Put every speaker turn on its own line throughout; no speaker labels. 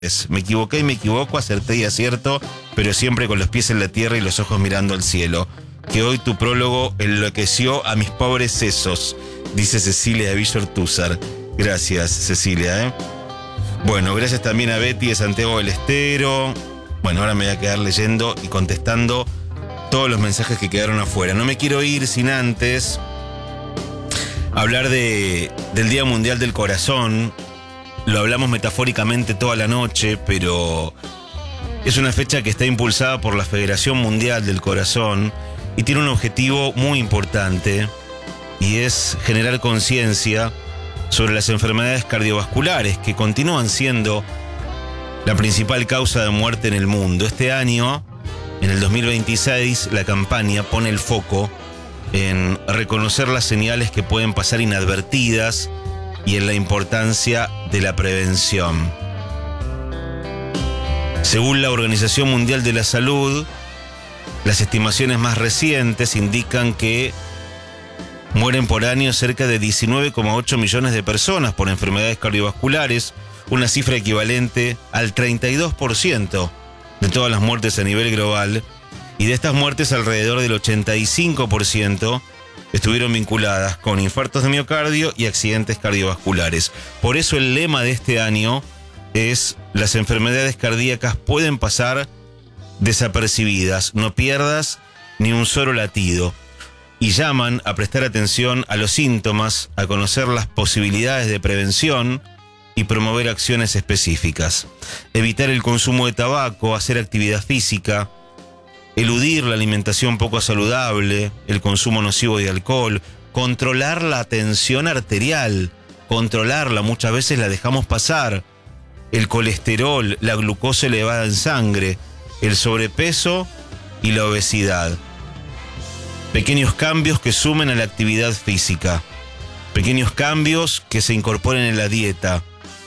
Me equivoqué y me equivoco, acerté y acierto, pero siempre con los pies en la tierra y los ojos mirando al cielo. Que hoy tu prólogo enloqueció a mis pobres sesos, dice Cecilia de Villa Ortúzar. Gracias, Cecilia, Bueno, gracias también a Betty de Santiago del Estero. Bueno, ahora me voy a quedar leyendo y contestando todos los mensajes que quedaron afuera. No me quiero ir sin antes hablar del Día Mundial del Corazón. Lo hablamos metafóricamente toda la noche, pero es una fecha que está impulsada por la Federación Mundial del Corazón y tiene un objetivo muy importante, y es generar conciencia sobre las enfermedades cardiovasculares que continúan siendo la principal causa de muerte en el mundo. Este año, en el 2026, la campaña pone el foco en reconocer las señales que pueden pasar inadvertidas y en la importancia de la prevención. Según la Organización Mundial de la Salud, las estimaciones más recientes indican que mueren por año cerca de 19,8 millones de personas por enfermedades cardiovasculares, una cifra equivalente al 32% de todas las muertes a nivel global, y de estas muertes alrededor del 85% estuvieron vinculadas con infartos de miocardio y accidentes cardiovasculares. Por eso el lema de este año es: las enfermedades cardíacas pueden pasar desapercibidas, no pierdas ni un solo latido. Y llaman a prestar atención a los síntomas, a conocer las posibilidades de prevención y promover acciones específicas. Evitar el consumo de tabaco, hacer actividad física, eludir la alimentación poco saludable, el consumo nocivo de alcohol, controlar la tensión arterial, controlarla, muchas veces la dejamos pasar, el colesterol, la glucosa elevada en sangre, el sobrepeso y la obesidad. Pequeños cambios que sumen a la actividad física, pequeños cambios que se incorporen en la dieta.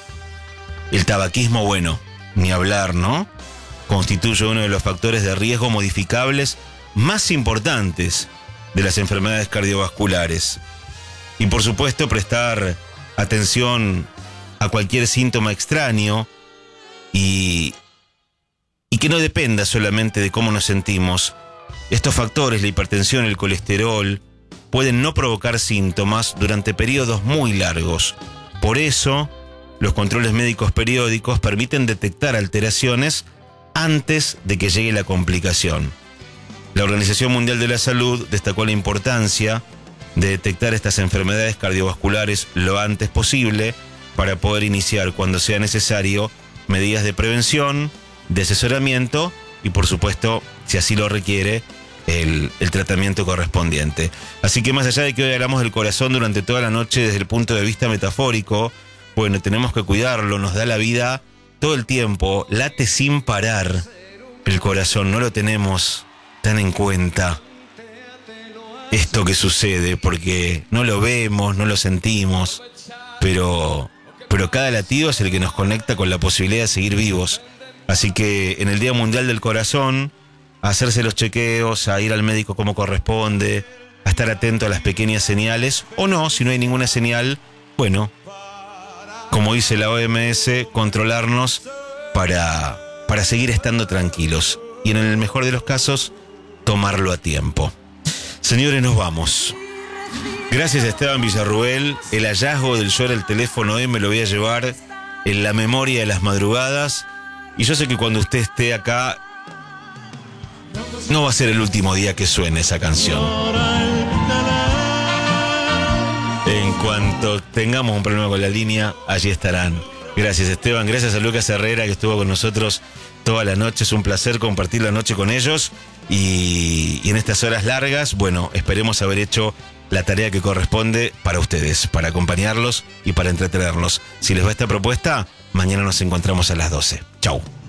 El tabaquismo, bueno, ni hablar, ¿no? Constituye uno de los factores de riesgo modificables más importantes de las enfermedades cardiovasculares. Y por supuesto, prestar atención a cualquier síntoma extraño y que no dependa solamente de cómo nos sentimos. Estos factores, la hipertensión, el colesterol, pueden no provocar síntomas durante periodos muy largos. Por eso, los controles médicos periódicos permiten detectar alteraciones antes de que llegue la complicación. La Organización Mundial de la Salud destacó la importancia de detectar estas enfermedades cardiovasculares lo antes posible para poder iniciar, cuando sea necesario, medidas de prevención, de asesoramiento y, por supuesto, si así lo requiere, el tratamiento correspondiente. Así que más allá de que hoy hablamos del corazón durante toda la noche desde el punto de vista metafórico, bueno, tenemos que cuidarlo, nos da la vida todo el tiempo, late sin parar el corazón, no lo tenemos tan en cuenta esto que sucede, porque no lo vemos, no lo sentimos, pero cada latido es el que nos conecta con la posibilidad de seguir vivos. Así que en el Día Mundial del Corazón, a hacerse los chequeos, a ir al médico como corresponde, a estar atento a las pequeñas señales, o no, si no hay ninguna señal, bueno, como dice la OMS, controlarnos para seguir estando tranquilos. Y en el mejor de los casos, tomarlo a tiempo. Señores, nos vamos. Gracias a Esteban Villarruel. El hallazgo del Yo Era el Teléfono hoy me lo voy a llevar en la memoria de las madrugadas. Y yo sé que cuando usted esté acá, no va a ser el último día que suene esa canción. En cuanto tengamos un problema con la línea, allí estarán. Gracias, Esteban. Gracias a Lucas Herrera, que estuvo con nosotros toda la noche. Es un placer compartir la noche con ellos. Y en estas horas largas, bueno, esperemos haber hecho la tarea que corresponde para ustedes, para acompañarlos y para entretenerlos. Si les va esta propuesta, mañana nos encontramos a las 12. Chau.